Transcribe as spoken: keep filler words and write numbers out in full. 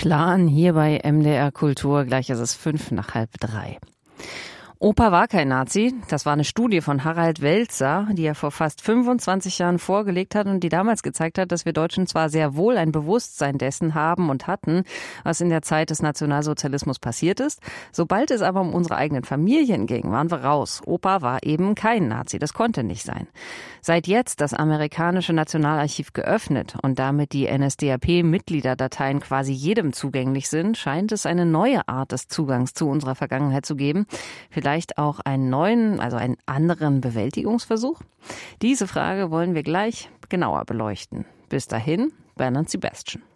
Clan hier bei M D R Kultur. Gleich ist es fünf nach halb drei. Opa war kein Nazi. Das war eine Studie von Harald Welzer, die er vor fast fünfundzwanzig Jahren vorgelegt hat und die damals gezeigt hat, dass wir Deutschen zwar sehr wohl ein Bewusstsein dessen haben und hatten, was in der Zeit des Nationalsozialismus passiert ist. Sobald es aber um unsere eigenen Familien ging, waren wir raus. Opa war eben kein Nazi. Das konnte nicht sein. Seit jetzt das amerikanische Nationalarchiv geöffnet und damit die N S D A P-Mitgliederdateien quasi jedem zugänglich sind, scheint es eine neue Art des Zugangs zu unserer Vergangenheit zu geben. Vielleicht auch einen neuen, also einen anderen Bewältigungsversuch? Diese Frage wollen wir gleich genauer beleuchten. Bis dahin, Bernhard Sebastian.